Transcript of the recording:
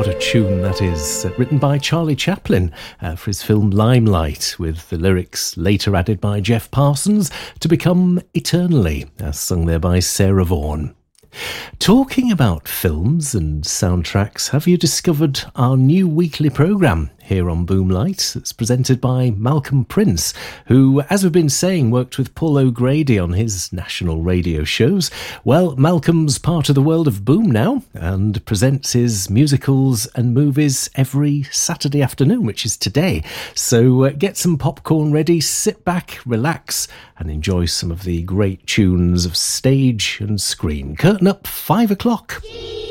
What a tune that is. Written by Charlie Chaplin for his film Limelight, with the lyrics later added by Jeff Parsons to become Eternally, as sung there by Sarah Vaughan. Talking about films and soundtracks, have you discovered our new weekly programme here on Boomlight? It's presented by Malcolm Prince, who, as we've been saying, worked with Paul O'Grady on his national radio shows. Well, Malcolm's part of the world of Boom now and presents his musicals and movies every Saturday afternoon, which is today. So get some popcorn ready, sit back, relax and enjoy some of the great tunes of stage and screen. Curtain up, 5 o'clock.